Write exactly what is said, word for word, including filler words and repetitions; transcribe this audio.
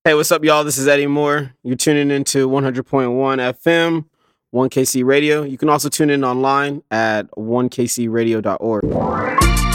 Hey, what's up, y'all? This is Eddie Moore. You're tuning into one hundred point one F M, one K C Radio. You can also tune in online at one k c radio dot org.